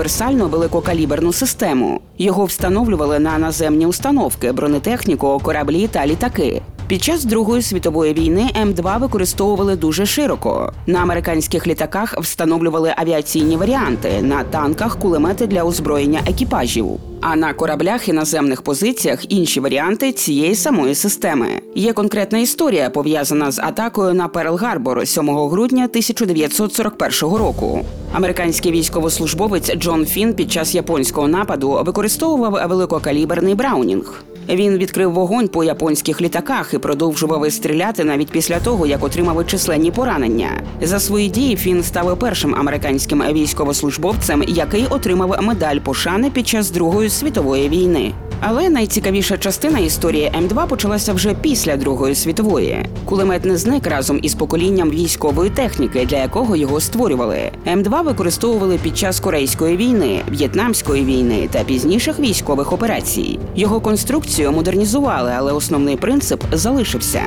універсальну великокаліберну систему. Його встановлювали на наземні установки, бронетехніку, кораблі та літаки. Під час Другої світової війни М2 використовували дуже широко. На американських літаках встановлювали авіаційні варіанти, на танках – кулемети для озброєння екіпажів. А на кораблях і наземних позиціях інші варіанти цієї самої системи. Є конкретна історія, пов'язана з атакою на Перл-Гарбор 7 грудня 1941 року. Американський військовослужбовець Джон Фін під час японського нападу використовував великокаліберний Браунінг. Він відкрив вогонь по японських літаках і продовжував стріляти навіть після того, як отримав численні поранення. За свої дії Фін став першим американським військовослужбовцем, який отримав медаль пошани під час Другої світової війни. Але найцікавіша частина історії М2 почалася вже після Другої світової. Кулемет не зник разом із поколінням військової техніки, для якого його створювали. М2 використовували під час Корейської війни, В'єтнамської війни та пізніших військових операцій. Його конструкцію модернізували, але основний принцип залишився.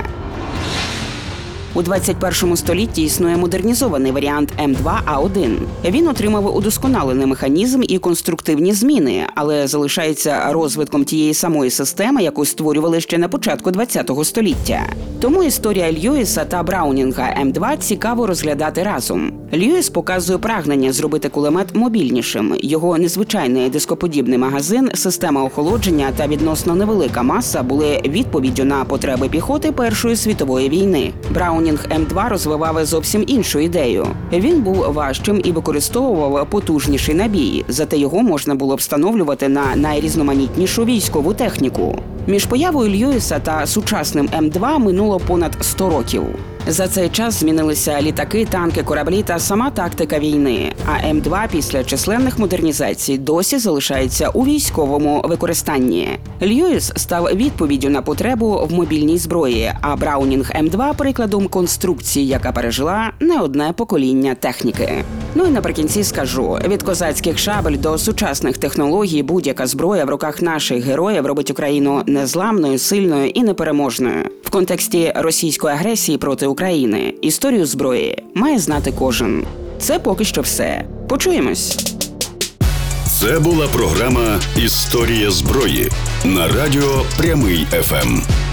У 21 столітті існує модернізований варіант М2А1. Він отримав удосконалений механізм і конструктивні зміни, але залишається розвитком тієї самої системи, яку створювали ще на початку ХХ століття. Тому історія Льюіса та Браунінга М2 цікаво розглядати разом. Льюіс показує прагнення зробити кулемет мобільнішим. Його незвичайний дископодібний магазин, система охолодження та відносно невелика маса були відповіддю на потреби піхоти Першої світової війни. Браунінг М2 розвивав зовсім іншу ідею. Він був важчим і використовував потужніший набій, зате його можна було встановлювати на найрізноманітнішу військову техніку. Між появою Льюіса та сучасним М2 минуло понад 100 років. За цей час змінилися літаки, танки, кораблі та сама тактика війни. А М2 після численних модернізацій досі залишається у військовому використанні. Льюіс став відповіддю на потребу в мобільній зброї, а Браунінг М2 – прикладом конструкції, яка пережила не одне покоління техніки. Ну і наприкінці скажу, від козацьких шабель до сучасних технологій будь-яка зброя в руках наших героїв робить Україну незламною, сильною і непереможною. В контексті російської агресії проти України історію зброї має знати кожен. Це поки що все. Почуємось! Це була програма «Історія зброї» на радіо Прямий ФМ.